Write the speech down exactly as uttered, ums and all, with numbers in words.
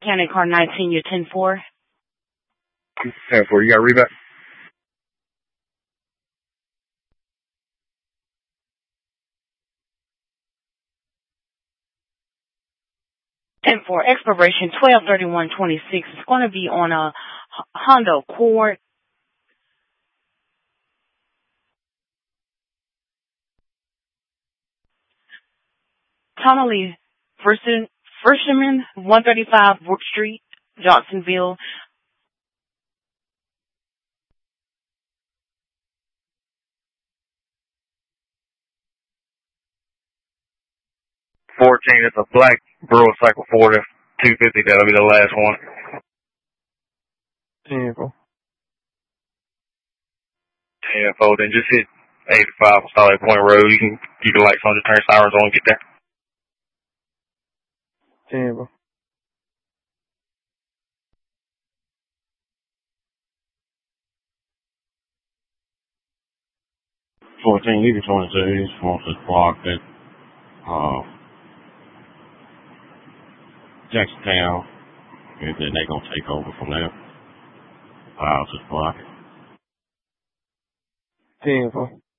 County car nineteen, you're ten four. ten four, you got a reback? ten four, expiration twelve thirty-one twenty-six. It's going to be on a Honda Accord. Connolly Frischman, one thirty-five Brook Street, Johnsonville. fourteen, it's a black Burrow Cycle Ford F two fifty. That'll be the last one. ten four. ten four, then just hit eighty-five on Starlight Point Road. You can keep the lights on, just turn sirens on and get there. ten four. fourteen, leave it twenty-two. Just wants to block that, uh, Jacksontown. And then they're going to take over from there. I'll just block it. ten four.